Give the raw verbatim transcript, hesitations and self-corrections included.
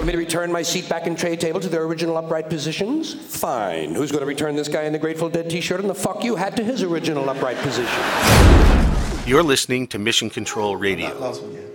Want me to return my seat back and tray table to their original upright positions? Fine. Who's going to return this guy in the Grateful Dead t-shirt and the fuck you hat to his original upright position? You're listening to Mission Control Radio. Last one, yeah.